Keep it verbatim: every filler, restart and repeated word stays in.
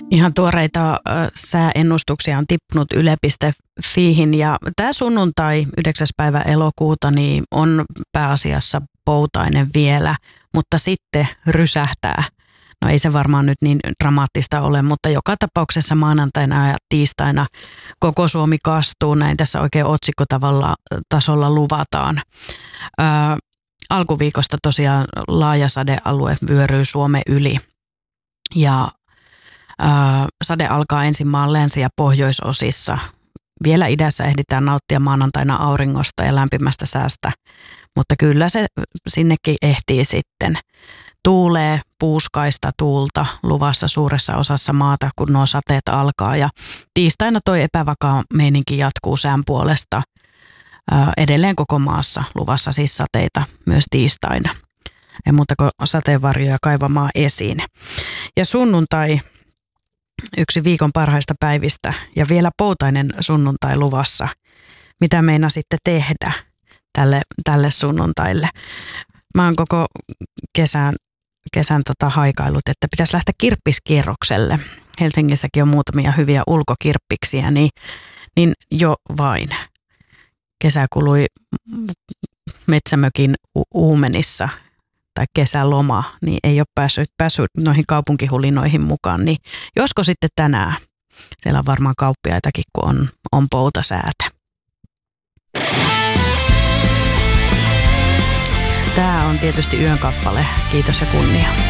Ihan tuoreita äh, sääennustuksia on tippunut yle piste fiihin ja tämä sunnuntai yhdeksäs päivä elokuuta niin on pääasiassa poutainen vielä, mutta sitten rysähtää. No ei se varmaan nyt niin dramaattista ole, mutta joka tapauksessa maanantaina ja tiistaina koko Suomi kastuu, näin tässä oikein otsikkotavalla tasolla luvataan. Ö, alkuviikosta tosiaan laaja sadealue vyöryy Suomen yli ja ö, sade alkaa ensin maan länsi- ja pohjoisosissa. Vielä idässä ehditään nauttia maanantaina auringosta ja lämpimästä säästä, mutta kyllä se sinnekin ehtii sitten. Tuulee puuskaista tuulta luvassa suuressa osassa maata, kun nuo sateet alkaa. Ja tiistaina toi epävakaa meininki jatkuu sään puolesta. Ää, edelleen koko maassa luvassa siis sateita myös tiistaina. Ei muuta kuin sateenvarjoja kaivamaan esiin. Ja sunnuntai, yksi viikon parhaista päivistä ja vielä poutainen sunnuntai luvassa. Mitä meinaa sitten tehdä tälle, tälle sunnuntaille? Mä oon koko kesän kesän tota haikailut, että pitäisi lähteä kirppiskierrokselle. Helsingissäkin on muutamia hyviä ulkokirppiksiä, niin, niin jo vain. Kesä kului metsämökin uumenissa tai kesäloma, niin ei ole päässyt, päässyt noihin kaupunkihulinoihin mukaan. Niin josko sitten tänään? Siellä on varmaan kauppiaitakin, kun on, on poutasäätä. Tämä on tietysti yön kappale. Kiitos ja kunnia.